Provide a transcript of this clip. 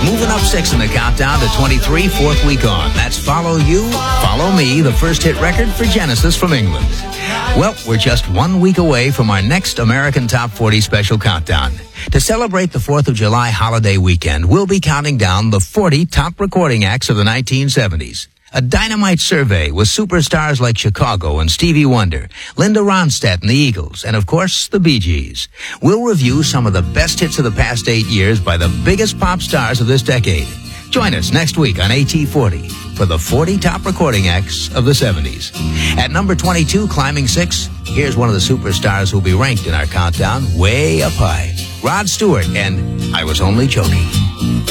Moving up 6 in the countdown to 23, fourth week on. That's Follow You, Follow Me, the first hit record for Genesis from England. Well, we're just 1 week away from our next American Top 40 special countdown. To celebrate the 4th of July holiday weekend, we'll be counting down the 40 top recording acts of the 1970s. A dynamite survey with superstars like Chicago and Stevie Wonder, Linda Ronstadt and the Eagles, and of course, the Bee Gees. We'll review some of the best hits of the past 8 years by the biggest pop stars of this decade. Join us next week on AT40 for the 40 top recording acts of the 70s. At number 22, climbing 6, here's one of the superstars who'll be ranked in our countdown way up high. Rod Stewart and I Was Only Joking.